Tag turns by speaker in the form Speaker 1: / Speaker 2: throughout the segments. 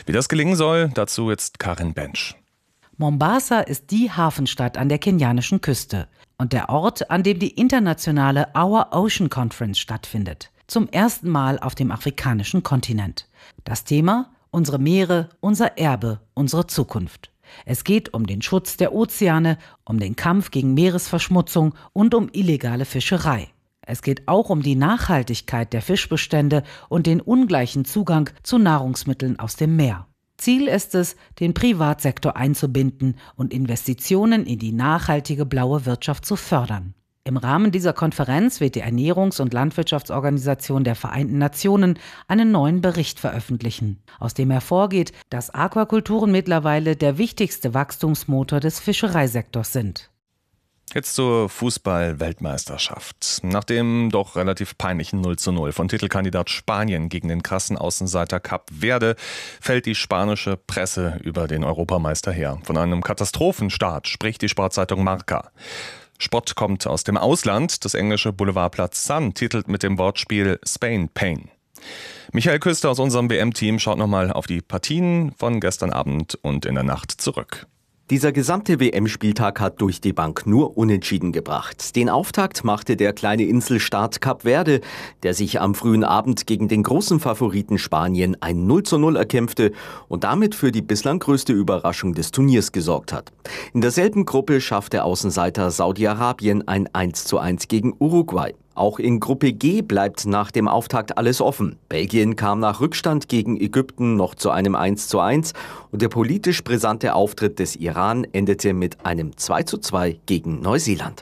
Speaker 1: Wie das gelingen soll, dazu jetzt Karin Bensch.
Speaker 2: Mombasa ist die Hafenstadt an der kenianischen Küste und der Ort, an dem die internationale Our Ocean Conference stattfindet. Zum ersten Mal auf dem afrikanischen Kontinent. Das Thema: unsere Meere, unser Erbe, unsere Zukunft. Es geht um den Schutz der Ozeane, um den Kampf gegen Meeresverschmutzung und um illegale Fischerei. Es geht auch um die Nachhaltigkeit der Fischbestände und den ungleichen Zugang zu Nahrungsmitteln aus dem Meer. Ziel ist es, den Privatsektor einzubinden und Investitionen in die nachhaltige blaue Wirtschaft zu fördern. Im Rahmen dieser Konferenz wird die Ernährungs- und Landwirtschaftsorganisation der Vereinten Nationen einen neuen Bericht veröffentlichen, aus dem hervorgeht, dass Aquakulturen mittlerweile der wichtigste Wachstumsmotor des Fischereisektors sind.
Speaker 1: Jetzt zur Fußball-Weltmeisterschaft. Nach dem doch relativ peinlichen 0:0 von Titelkandidat Spanien gegen den krassen Außenseiter Kap Verde fällt die spanische Presse über den Europameister her. Von einem Katastrophenstart spricht die Sportzeitung Marca. Spott kommt aus dem Ausland. Das englische Boulevardblatt Sun titelt mit dem Wortspiel Spain Pain. Michael Küster aus unserem WM-Team schaut nochmal auf die Partien von gestern Abend und in der Nacht zurück.
Speaker 3: Dieser gesamte WM-Spieltag hat durch die Bank nur Unentschieden gebracht. Den Auftakt machte der kleine Inselstaat Kap Verde, der sich am frühen Abend gegen den großen Favoriten Spanien ein 0:0 erkämpfte und damit für die bislang größte Überraschung des Turniers gesorgt hat. In derselben Gruppe schaffte Außenseiter Saudi-Arabien ein 1:1 gegen Uruguay. Auch in Gruppe G bleibt nach dem Auftakt alles offen. Belgien kam nach Rückstand gegen Ägypten noch zu einem 1:1 und der politisch brisante Auftritt des Iran endete mit einem 2:2 gegen Neuseeland.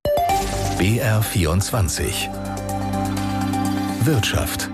Speaker 4: BR24 Wirtschaft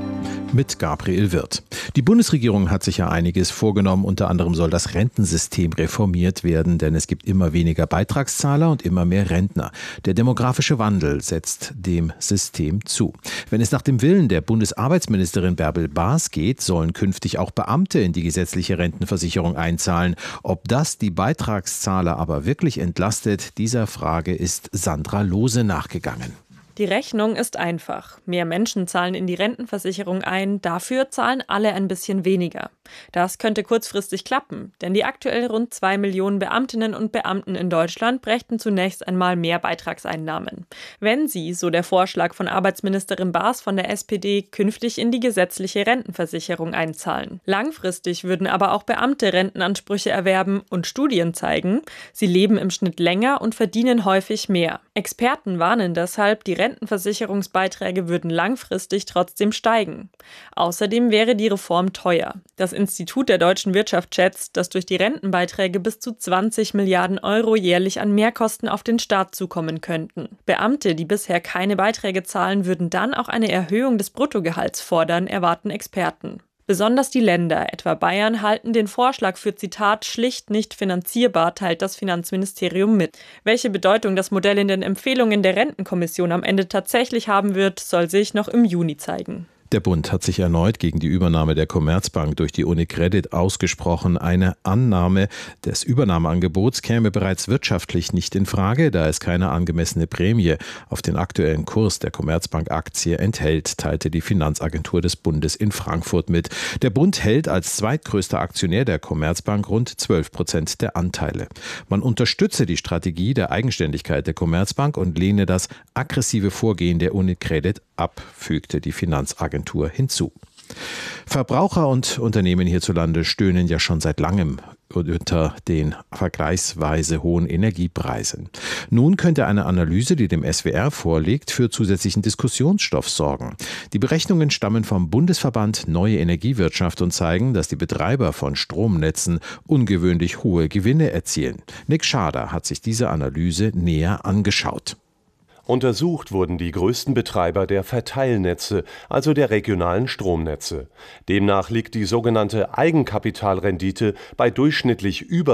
Speaker 5: mit Gabriel Wirth. Die Bundesregierung hat sich ja einiges vorgenommen. Unter anderem soll das Rentensystem reformiert werden, denn es gibt immer weniger Beitragszahler und immer mehr Rentner. Der demografische Wandel setzt dem System zu. Wenn es nach dem Willen der Bundesarbeitsministerin Bärbel Baas geht, sollen künftig auch Beamte in die gesetzliche Rentenversicherung einzahlen. Ob das die Beitragszahler aber wirklich entlastet, dieser Frage ist Sandra Lohse nachgegangen.
Speaker 6: Die Rechnung ist einfach. Mehr Menschen zahlen in die Rentenversicherung ein, dafür zahlen alle ein bisschen weniger. Das könnte kurzfristig klappen, denn die aktuell rund 2 Millionen Beamtinnen und Beamten in Deutschland brächten zunächst einmal mehr Beitragseinnahmen. Wenn sie, so der Vorschlag von Arbeitsministerin Baas von der SPD, künftig in die gesetzliche Rentenversicherung einzahlen. Langfristig würden aber auch Beamte Rentenansprüche erwerben und Studien zeigen, sie leben im Schnitt länger und verdienen häufig mehr. Experten warnen deshalb, die Rentenversicherungsbeiträge würden langfristig trotzdem steigen. Außerdem wäre die Reform teuer. Das Institut der deutschen Wirtschaft schätzt, dass durch die Rentenbeiträge bis zu 20 Milliarden Euro jährlich an Mehrkosten auf den Staat zukommen könnten. Beamte, die bisher keine Beiträge zahlen, würden dann auch eine Erhöhung des Bruttogehalts fordern, erwarten Experten. Besonders die Länder, etwa Bayern, halten den Vorschlag für, Zitat, schlicht nicht finanzierbar, teilt das Finanzministerium mit. Welche Bedeutung das Modell in den Empfehlungen der Rentenkommission am Ende tatsächlich haben wird, soll sich noch im Juni zeigen.
Speaker 5: Der Bund hat sich erneut gegen die Übernahme der Commerzbank durch die UniCredit ausgesprochen. Eine Annahme des Übernahmeangebots käme bereits wirtschaftlich nicht in Frage, da es keine angemessene Prämie auf den aktuellen Kurs der Commerzbank-Aktie enthält, teilte die Finanzagentur des Bundes in Frankfurt mit. Der Bund hält als zweitgrößter Aktionär der Commerzbank rund 12% der Anteile. Man unterstütze die Strategie der Eigenständigkeit der Commerzbank und lehne das aggressive Vorgehen der UniCredit ab, fügte die Finanzagentur hinzu. Verbraucher und Unternehmen hierzulande stöhnen ja schon seit langem unter den vergleichsweise hohen Energiepreisen. Nun könnte eine Analyse, die dem SWR vorliegt, für zusätzlichen Diskussionsstoff sorgen. Die Berechnungen stammen vom Bundesverband Neue Energiewirtschaft und zeigen, dass die Betreiber von Stromnetzen ungewöhnlich hohe Gewinne erzielen. Nick Schader hat sich diese Analyse näher angeschaut.
Speaker 7: Untersucht wurden die größten Betreiber der Verteilnetze, also der regionalen Stromnetze. Demnach liegt die sogenannte Eigenkapitalrendite bei durchschnittlich über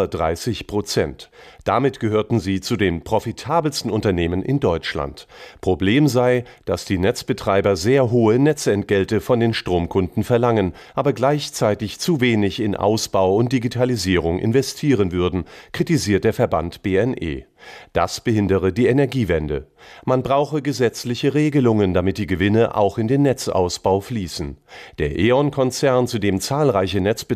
Speaker 7: 30%. Damit gehörten sie zu den profitabelsten Unternehmen in Deutschland. Problem sei, dass die Netzbetreiber sehr hohe Netzentgelte von den Stromkunden verlangen, aber gleichzeitig zu wenig in Ausbau und Digitalisierung investieren würden, kritisiert der Verband BNE. Das behindere die Energiewende. Man brauche gesetzliche Regelungen, damit die Gewinne auch in den Netzausbau fließen. Der E.ON-Konzern, zu dem zahlreiche Netzbetreiber